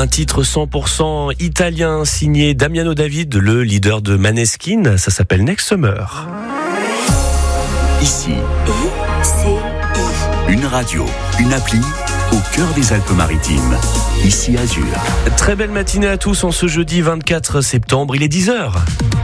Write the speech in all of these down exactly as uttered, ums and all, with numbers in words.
Un titre cent pour cent italien signé Damiano David, le leader de Maneskin. Ça s'appelle Next Summer. Ici, I C I. Une radio, une appli au cœur des Alpes-Maritimes. Ici Azur. Très belle matinée à tous en ce jeudi vingt-quatre septembre. Il est dix heures.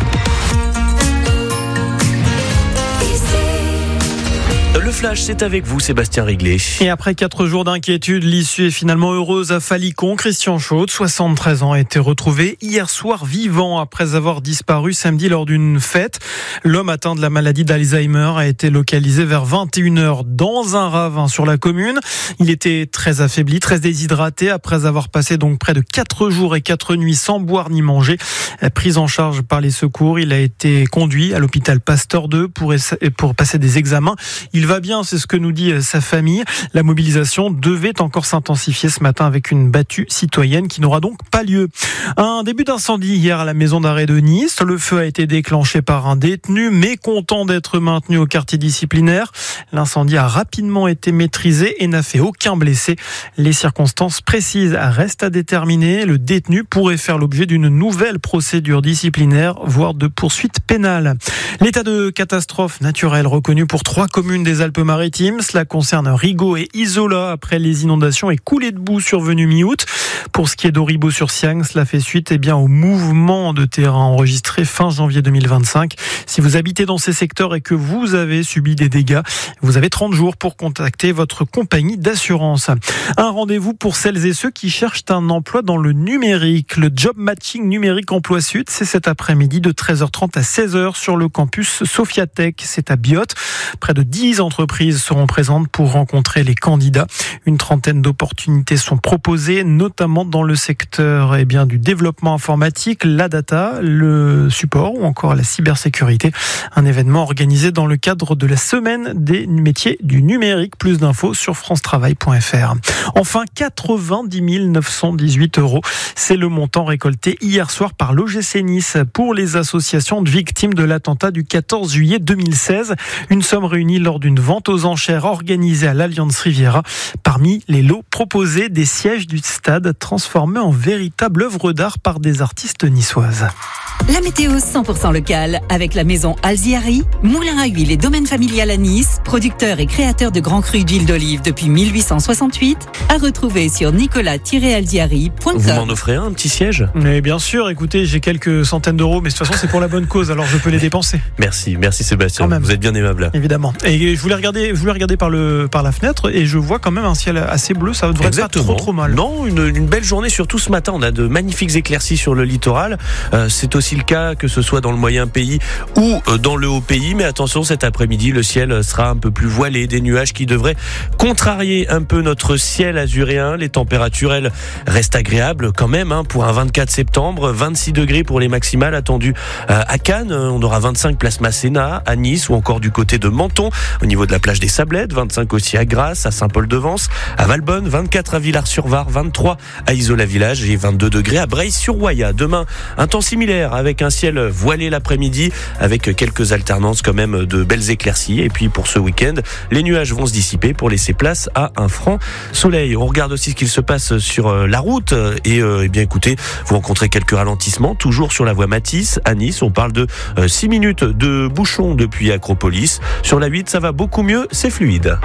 Le Flash, c'est avec vous, Sébastien Réglet. Et après quatre jours d'inquiétude, l'issue est finalement heureuse à Falicon. Christian Chaude, soixante-treize ans, a été retrouvé hier soir vivant après avoir disparu samedi lors d'une fête. L'homme atteint de la maladie d'Alzheimer a été localisé vers vingt et une heures dans un ravin sur la commune. Il était très affaibli, très déshydraté après avoir passé donc près de quatre jours et quatre nuits sans boire ni manger. Pris en charge par les secours, il a été conduit à l'hôpital Pasteur deux pour, pour passer des examens. Il va bien, c'est ce que nous dit sa famille. La mobilisation devait encore s'intensifier ce matin avec une battue citoyenne qui n'aura donc pas lieu. Un début d'incendie hier à la maison d'arrêt de Nice. Le feu a été déclenché par un détenu mécontent d'être maintenu au quartier disciplinaire. L'incendie a rapidement été maîtrisé et n'a fait aucun blessé. Les circonstances précises restent à déterminer. Le détenu pourrait faire l'objet d'une nouvelle procédure disciplinaire, voire de poursuite pénale. L'état de catastrophe naturelle reconnu pour trois communes des Alpes-Maritimes. Cela concerne Rigaud et Isola après les inondations et coulées de boue survenues mi-août. Pour ce qui est d'Auribeau-sur-Siagne, cela fait suite eh bien, au mouvement de terrain enregistré fin janvier deux mille vingt-cinq. Si vous habitez dans ces secteurs et que vous avez subi des dégâts, vous avez trente jours pour contacter votre compagnie d'assurance. Un rendez-vous pour celles et ceux qui cherchent un emploi dans le numérique. Le Job Matching Numérique Emploi Sud, c'est cet après-midi de treize heures trente à seize heures sur le campus Sophiatech. C'est à Biot. Près de dix entreprises seront présentes pour rencontrer les candidats. Une trentaine d'opportunités sont proposées, notamment dans le secteur eh bien, du développement informatique, la data, le support ou encore la cybersécurité. Un événement organisé dans le cadre de la semaine des métiers du numérique. Plus d'infos sur france travail point f r. Enfin, quatre-vingt-dix mille neuf cent dix-huit euros. C'est le montant récolté hier soir par l'O G C Nice pour les associations de victimes de l'attentat du quatorze juillet deux mille seize. Une somme réunie lors d'une vente aux enchères organisée à l'Alliance Riviera. Parmi les lots proposés, des sièges du stade transformés en véritable œuvre d'art par des artistes niçoises. La météo cent pour cent locale avec la maison Alziari, moulin à huile et domaine familial à Nice, producteur et créateur de grands crus d'huile d'olive depuis mille huit cent soixante-huit, à retrouver sur nicolas tiret alziari point com. Vous m'en offrez un, un petit siège ? Mais bien sûr, écoutez, j'ai quelques centaines d'euros, mais de toute façon c'est pour la bonne cause, alors je peux les dépenser. Merci, merci Sébastien, vous êtes bien aimable. Évidemment. Et je voulais regarder, je voulais regarder par, le, par la fenêtre et je vois quand même un ciel assez bleu, ça devrait Exactement. Pas trop trop mal. Non, une, une belle journée, surtout ce matin, on a de magnifiques éclaircies sur le littoral. Euh, c'est aussi le cas que ce soit dans le moyen pays ou dans le haut pays, mais attention, cet après-midi le ciel sera un peu plus voilé, des nuages qui devraient contrarier un peu notre ciel azuréen. Les températures elles restent agréables quand même hein, pour un vingt-quatre septembre, vingt-six degrés pour les maximales attendues euh, à Cannes, on aura vingt-cinq place Masséna, à Nice ou encore du côté de Menton au niveau de la plage des Sablettes, vingt-cinq aussi à Grasse, à Saint-Paul-de-Vence, à Valbonne, vingt-quatre à Villars-sur-Var, vingt-trois à Isola-Village et vingt-deux degrés à Breil-sur-Roya. Demain, un temps similaire avec un ciel voilé l'après-midi avec quelques alternances quand même de belles éclaircies. Et puis pour ce week-end, les nuages vont se dissiper pour laisser place à un franc soleil. On regarde aussi ce qu'il se passe sur la route et euh, eh bien écoutez, vous rencontrez quelques ralentissements toujours sur la voie Matisse à Nice. On parle de euh, six minutes de bouchon depuis Acropolis. Sur la huit, ça va beaucoup mieux, c'est fluide.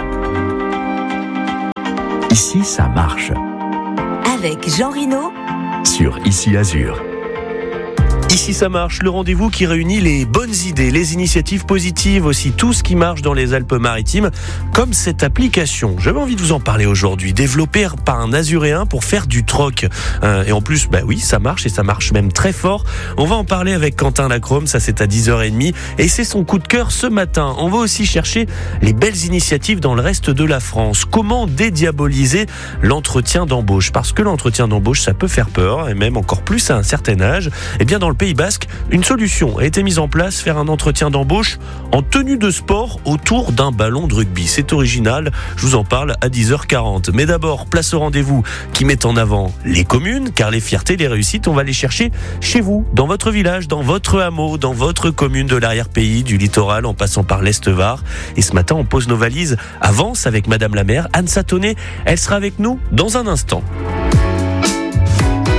Ici, ça marche. Avec Jean Rino Sur Ici Azur. Ici ça marche, le rendez-vous qui réunit les bonnes idées, les initiatives positives aussi, tout ce qui marche dans les Alpes-Maritimes, comme cette application. J'avais envie de vous en parler aujourd'hui, développée par un Azuréen pour faire du troc. Euh, et en plus, bah oui, ça marche et ça marche même très fort. On va en parler avec Quentin Lacrome, ça c'est à dix heures trente et c'est son coup de cœur ce matin. On va aussi chercher les belles initiatives dans le reste de la France. Comment dédiaboliser l'entretien d'embauche ? Parce que l'entretien d'embauche, ça peut faire peur, et même encore plus à un certain âge. Et bien dans le Pays Basque, une solution a été mise en place, faire un entretien d'embauche en tenue de sport autour d'un ballon de rugby. C'est original, je vous en parle à dix heures quarante. Mais d'abord, place au rendez-vous qui met en avant les communes, car les fiertés, les réussites, on va les chercher chez vous, dans votre village, dans votre hameau, dans votre commune de l'arrière-pays, du littoral, en passant par l'Est-Var. Et ce matin, on pose nos valises, avance avec Madame la maire, Anne Satonnet. Elle sera avec nous dans un instant.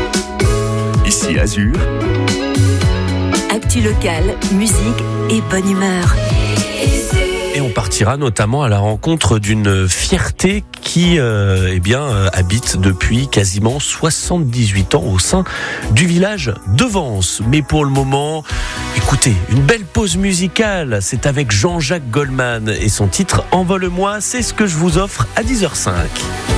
Ici Azur. Actu locale, musique et bonne humeur. Et on partira notamment à la rencontre d'une fierté qui euh, eh bien, euh, habite depuis quasiment soixante-dix-huit ans au sein du village de Vence. Mais pour le moment, écoutez, une belle pause musicale. C'est avec Jean-Jacques Goldman et son titre « Envole-moi ». C'est ce que je vous offre à dix heures zéro cinq.